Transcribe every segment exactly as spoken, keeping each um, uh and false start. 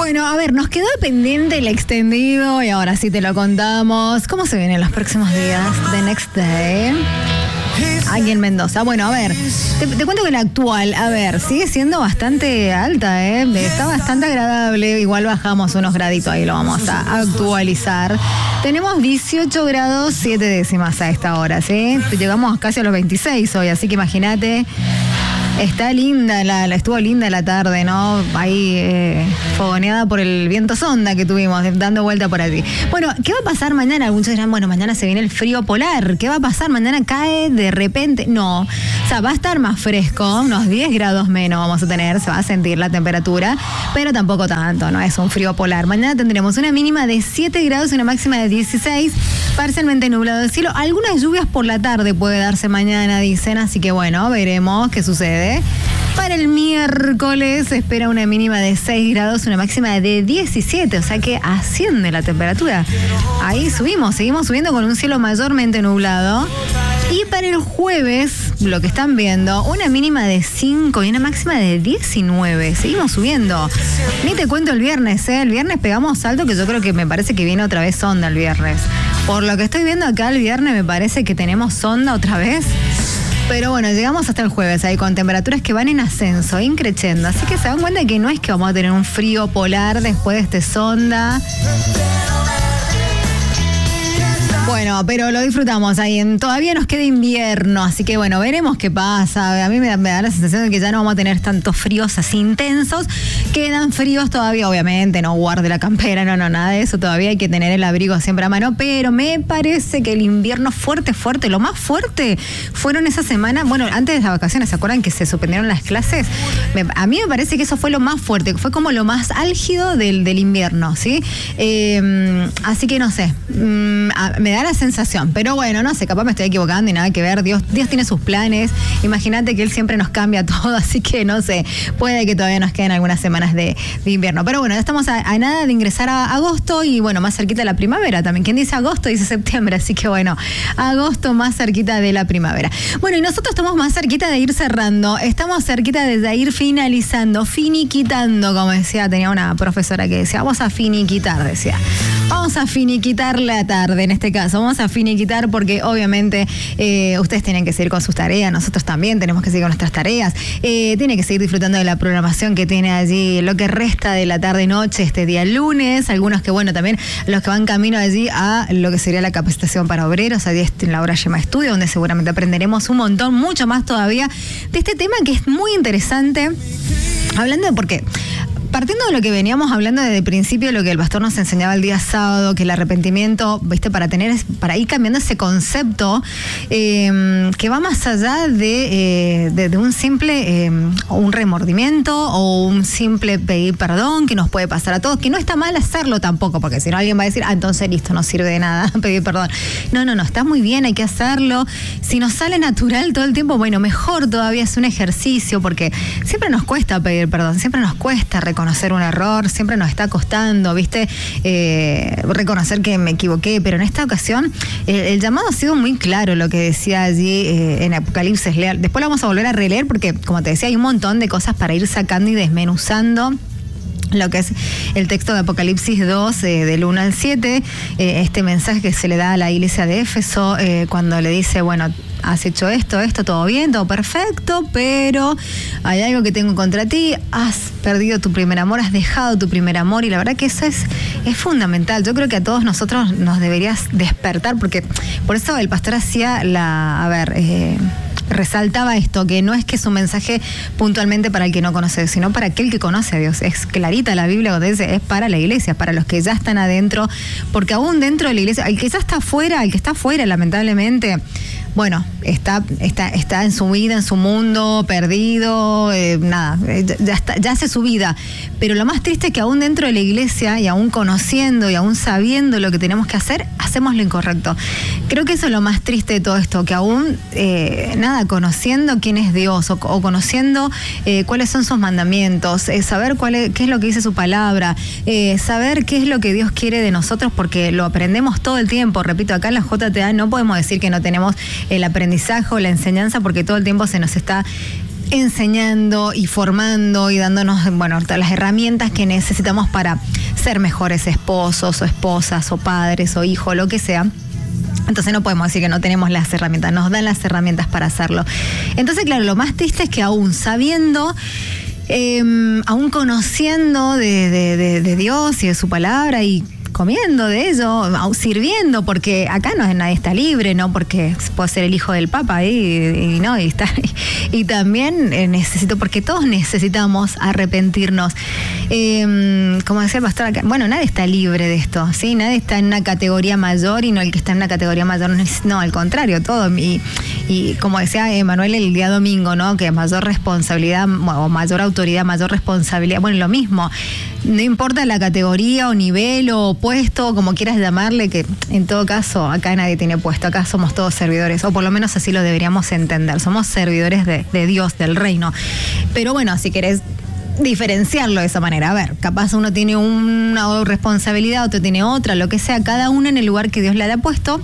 Bueno, a ver, nos quedó pendiente el extendido y ahora sí te lo contamos. ¿Cómo se vienen los próximos días? The Next Day. Aquí en Mendoza. Bueno, a ver, te, te cuento que la actual, a ver, sigue siendo bastante alta, ¿eh? Está bastante agradable. Igual bajamos unos graditos, ahí lo vamos a actualizar. Tenemos dieciocho grados, siete décimas a esta hora, ¿sí? Llegamos casi a los veintiséis hoy, así que imagínate. Está linda, la, la estuvo linda la tarde, ¿no? Ahí eh, fogoneada por el viento sonda que tuvimos, dando vuelta por allí. Bueno, ¿qué va a pasar mañana? Algunos dirán, bueno, mañana se viene el frío polar. ¿Qué va a pasar? ¿Mañana cae de repente? No. O sea, va a estar más fresco, unos diez grados menos vamos a tener, se va a sentir la temperatura, pero tampoco tanto, ¿no? Es un frío polar. Mañana tendremos una mínima de siete grados y una máxima de dieciséis, parcialmente nublado el cielo. Algunas lluvias por la tarde puede darse mañana, dicen, así que bueno, veremos qué sucede. Para el miércoles se espera una mínima de seis grados, una máxima de diecisiete, o sea que asciende la temperatura. Ahí subimos, seguimos subiendo con un cielo mayormente nublado. Y para el jueves, lo que están viendo, una mínima de cinco y una máxima de diecinueve. Seguimos subiendo. Ni te cuento el viernes, ¿eh? El viernes pegamos salto que yo creo que me parece que viene otra vez sonda el viernes. Por lo que estoy viendo acá el viernes me parece que tenemos sonda otra vez. Pero bueno, llegamos hasta el jueves ahí con temperaturas que van en ascenso, increciendo. Así que se dan cuenta que no es que vamos a tener un frío polar después de este sonda. Bueno, pero lo disfrutamos ahí. En, todavía nos queda invierno, así que bueno, veremos qué pasa. A mí me da, me da la sensación de que ya no vamos a tener tantos fríos así intensos. Quedan fríos todavía, obviamente, no guarde la campera, no, no, nada de eso. Todavía hay que tener el abrigo siempre a mano, pero me parece que el invierno fuerte, fuerte, lo más fuerte fueron esa semana, bueno, antes de las vacaciones, ¿se acuerdan que se suspendieron las clases? Me, a mí me parece que eso fue lo más fuerte, fue como lo más álgido del, del invierno, ¿sí? Eh, así que no sé, mm, a, me da la sensación, pero bueno, no sé, capaz me estoy equivocando y nada que ver. Dios, Dios tiene sus planes. Imagínate que Él siempre nos cambia todo, así que no sé, puede que todavía nos queden algunas semanas de, de invierno. Pero bueno, ya estamos a, a nada de ingresar a agosto y bueno, más cerquita de la primavera también. Quien dice agosto dice septiembre, así que bueno, agosto más cerquita de la primavera. Bueno, y nosotros estamos más cerquita de ir cerrando, estamos cerquita de ir finalizando, finiquitando, como decía, tenía una profesora que decía, vamos a finiquitar, decía. Vamos a finiquitar la tarde en este caso, vamos a finiquitar porque obviamente eh, ustedes tienen que seguir con sus tareas, nosotros también tenemos que seguir con nuestras tareas, eh, tienen que seguir disfrutando de la programación que tiene allí lo que resta de la tarde-noche este día lunes, algunos que bueno, también los que van camino allí a lo que sería la capacitación para obreros, allí en la Hora Yema Estudio, donde seguramente aprenderemos un montón, mucho más todavía de este tema que es muy interesante, hablando de por qué. Partiendo de lo que veníamos hablando desde el principio, lo que el pastor nos enseñaba el día sábado, que el arrepentimiento, viste, para tener, para ir cambiando ese concepto eh, que va más allá de, eh, de, de un simple eh, un remordimiento o un simple pedir perdón, que nos puede pasar a todos, que no está mal hacerlo tampoco, porque si no alguien va a decir, ah, entonces listo, no sirve de nada pedir perdón. No, no, no, está muy bien, hay que hacerlo. Si nos sale natural todo el tiempo, bueno, mejor todavía, es un ejercicio, porque siempre nos cuesta pedir perdón, siempre nos cuesta reconocer reconocer un error, siempre nos está costando, ¿viste? Eh, reconocer que me equivoqué, pero en esta ocasión el, el llamado ha sido muy claro, lo que decía allí eh, en Apocalipsis. Después lo vamos a volver a releer porque, como te decía, hay un montón de cosas para ir sacando y desmenuzando lo que es el texto de Apocalipsis dos, eh, del uno al siete, eh, este mensaje que se le da a la iglesia de Éfeso, eh, cuando le dice, bueno, has hecho esto, esto, todo bien, todo perfecto, pero hay algo que tengo contra ti, has perdido tu primer amor, has dejado tu primer amor, y la verdad que eso es, es fundamental. Yo creo que a todos nosotros nos deberías despertar, porque por eso el pastor hacía la, a ver, eh, resaltaba esto, que no es que es un mensaje puntualmente para el que no conoce, sino para aquel que conoce a Dios. Es clarita la Biblia donde dice, es para la iglesia, para los que ya están adentro, porque aún dentro de la iglesia, el que ya está afuera, el que está afuera, lamentablemente, bueno, está, está, está en su vida, en su mundo, perdido, eh, nada, ya, está, ya hace su vida. Pero lo más triste es que aún dentro de la iglesia, y aún conociendo y aún sabiendo lo que tenemos que hacer, hacemos lo incorrecto. Creo que eso es lo más triste de todo esto, que aún, eh, nada, conociendo quién es Dios, o, o conociendo eh, cuáles son sus mandamientos, eh, saber cuál es, qué es lo que dice su palabra, eh, saber qué es lo que Dios quiere de nosotros, porque lo aprendemos todo el tiempo. Repito, acá en la J T A no podemos decir que no tenemos el aprendizaje o la enseñanza, porque todo el tiempo se nos está enseñando y formando y dándonos, bueno, todas las herramientas que necesitamos para ser mejores esposos o esposas o padres o hijos, lo que sea. Entonces no podemos decir que no tenemos las herramientas, nos dan las herramientas para hacerlo. Entonces, claro, lo más triste es que aún sabiendo, eh, aún conociendo de, de, de, de Dios y de su palabra y comiendo de ello, sirviendo, porque acá no nadie está libre, ¿no? Porque puedo ser el hijo del Papa y, y no, y, está, y, y también eh, necesito, porque todos necesitamos arrepentirnos. Eh, como decía el pastor acá, bueno, nadie está libre de esto, ¿sí? Nadie está en una categoría mayor y no el que está en una categoría mayor, no, al contrario, todo. Y, y como decía Emanuel el día domingo, ¿no? Que mayor responsabilidad, o mayor autoridad, mayor responsabilidad, bueno, lo mismo. No importa la categoría o nivel o puesto, como quieras llamarle, que en todo caso acá nadie tiene puesto, acá somos todos servidores, o por lo menos así lo deberíamos entender, somos servidores de, de Dios, del reino. Pero bueno, si querés diferenciarlo de esa manera, a ver, capaz uno tiene una responsabilidad, otro tiene otra, lo que sea, cada uno en el lugar que Dios le haya puesto.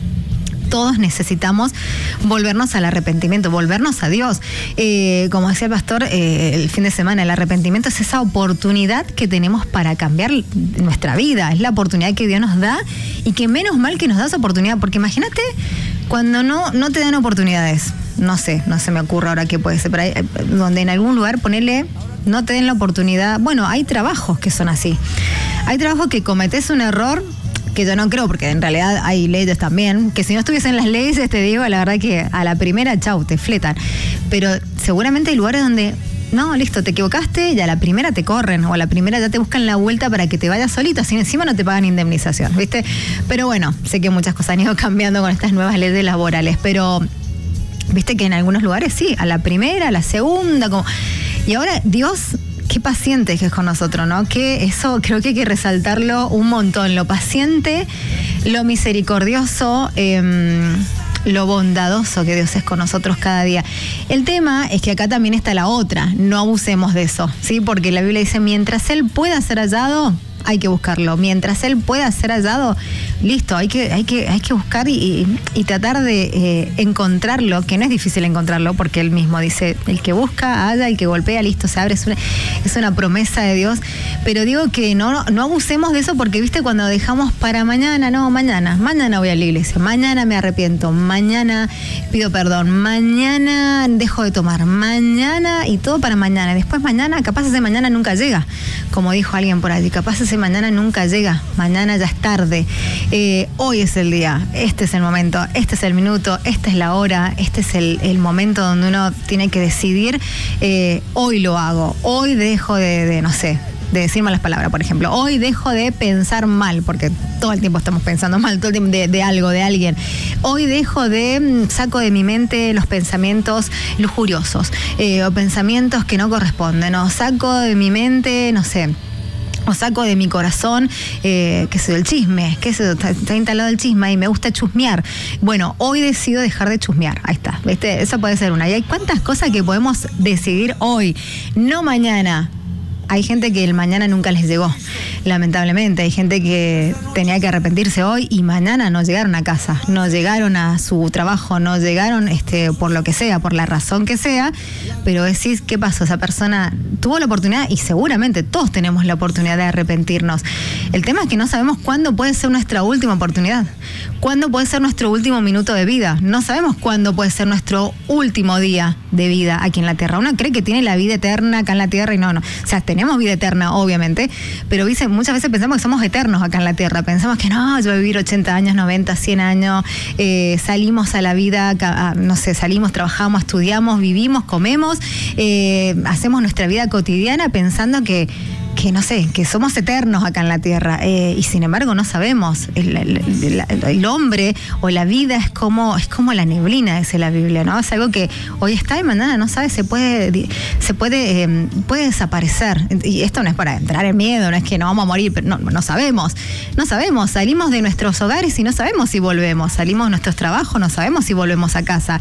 Todos necesitamos volvernos al arrepentimiento, volvernos a Dios. Eh, como decía el pastor eh, el fin de semana, el arrepentimiento es esa oportunidad que tenemos para cambiar nuestra vida. Es la oportunidad que Dios nos da y que menos mal que nos da esa oportunidad, porque imagínate cuando no, no te dan oportunidades. No sé, no se me ocurre ahora qué puede ser, pero hay, donde en algún lugar ponele, no te den la oportunidad. Bueno, hay trabajos que son así. Hay trabajos que cometés un error, que yo no creo, porque en realidad hay leyes también, que si no estuviesen las leyes, te digo, la verdad que a la primera, chau, te fletan. Pero seguramente hay lugares donde, no, listo, te equivocaste y a la primera te corren, o a la primera ya te buscan la vuelta para que te vayas solito, así encima no te pagan indemnización, ¿viste? Pero bueno, sé que muchas cosas han ido cambiando con estas nuevas leyes laborales, pero viste que en algunos lugares sí, a la primera, a la segunda, como... Y ahora Dios... Qué paciente que es con nosotros, ¿no? Que eso creo que hay que resaltarlo un montón. Lo paciente, lo misericordioso, eh, lo bondadoso que Dios es con nosotros cada día. El tema es que acá también está la otra. No abusemos de eso, ¿sí? Porque la Biblia dice, mientras Él pueda ser hallado, hay que buscarlo. Mientras Él pueda ser hallado, listo, hay que, hay que, hay que buscar y, y tratar de eh, encontrarlo, que no es difícil encontrarlo, porque Él mismo dice, el que busca, halla, el que golpea, listo, se abre. Es una, es una promesa de Dios. Pero digo que no, no abusemos de eso, porque viste cuando dejamos para mañana, no, mañana, mañana voy a la iglesia, mañana me arrepiento, mañana pido perdón, mañana dejo de tomar, mañana y todo para mañana. Después mañana, capaz ese mañana nunca llega, como dijo alguien por allí, capaz ese mañana nunca llega, mañana ya es tarde. Eh, hoy es el día, este es el momento, este es el minuto, esta es la hora, este es el, el momento donde uno tiene que decidir, eh, hoy lo hago, hoy dejo de, de, no sé, de decir malas palabras, por ejemplo, hoy dejo de pensar mal, porque todo el tiempo estamos pensando mal, todo el tiempo de, de algo, de alguien. Hoy dejo de, saco de mi mente los pensamientos lujuriosos, eh, o pensamientos que no corresponden, o saco de mi mente, no sé, o saco de mi corazón, eh, qué sé yo, el chisme, qué sé yo, está, está instalado el chisme y me gusta chusmear. Bueno, hoy decido dejar de chusmear. Ahí está, ¿viste? Esa puede ser una. Y hay cuántas cosas que podemos decidir hoy, no mañana. Hay gente que el mañana nunca les llegó, lamentablemente. Hay gente que tenía que arrepentirse hoy y mañana no llegaron a casa, no llegaron a su trabajo, no llegaron este, por lo que sea, por la razón que sea, pero decís, ¿qué pasó? Esa persona tuvo la oportunidad y seguramente todos tenemos la oportunidad de arrepentirnos. El tema es que no sabemos cuándo puede ser nuestra última oportunidad, cuándo puede ser nuestro último minuto de vida. No sabemos cuándo puede ser nuestro último día de vida aquí en la tierra. Uno cree que tiene la vida eterna acá en la tierra y no, no. O sea, tenemos vida eterna, obviamente, pero dice, muchas veces pensamos que somos eternos acá en la tierra. Pensamos que no, yo voy a vivir ochenta años, noventa, cien años, eh, salimos a la vida, no sé, salimos, trabajamos, estudiamos, vivimos, comemos, eh, hacemos nuestra vida cotidiana pensando que que no sé, que somos eternos acá en la tierra, eh, y sin embargo no sabemos. El, el, el, el hombre o la vida es como es como la neblina, dice la Biblia, ¿no? Es algo que hoy está y mañana no sabe, se puede se puede eh, puede desaparecer. Y esto no es para entrar en miedo, no es que no vamos a morir, pero no, no sabemos, no sabemos. Salimos de nuestros hogares y no sabemos si volvemos, salimos de nuestros trabajos, no sabemos si volvemos a casa,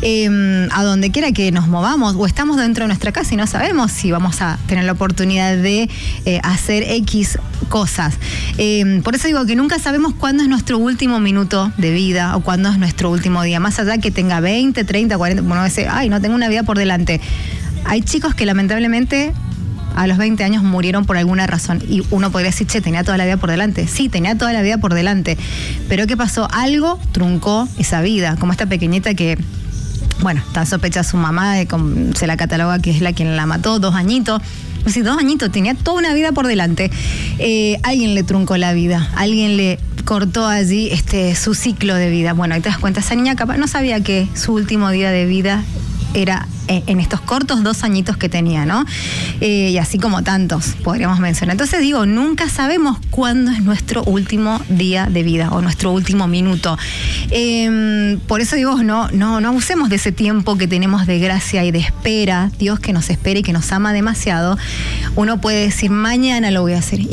eh, a donde quiera que nos movamos, o estamos dentro de nuestra casa y no sabemos si vamos a tener la oportunidad de Eh, hacer X cosas. Eh, por eso digo que nunca sabemos cuándo es nuestro último minuto de vida o cuándo es nuestro último día. Más allá que tenga veinte, treinta, cuarenta, bueno, ese, ay, no tengo una vida por delante. Hay chicos que lamentablemente a los veinte años murieron por alguna razón y uno podría decir, che, tenía toda la vida por delante. Sí, tenía toda la vida por delante, pero ¿qué pasó? Algo truncó esa vida, como esta pequeñita que, bueno, está sospecha su mamá, de, con, se la cataloga que es la quien la mató, dos añitos. Sí, dos añitos, tenía toda una vida por delante. Eh, alguien le truncó la vida, alguien le cortó allí este, su ciclo de vida. Bueno, ahí te das cuenta, esa niña capaz no sabía que su último día de vida era en estos cortos dos añitos que tenía, ¿no? Eh, y así como tantos, podríamos mencionar. Entonces digo, nunca sabemos cuándo es nuestro último día de vida o nuestro último minuto. Eh, por eso digo, no, no, no abusemos de ese tiempo que tenemos de gracia y de espera. Dios que nos espera y que nos ama demasiado. Uno puede decir, mañana lo voy a hacer.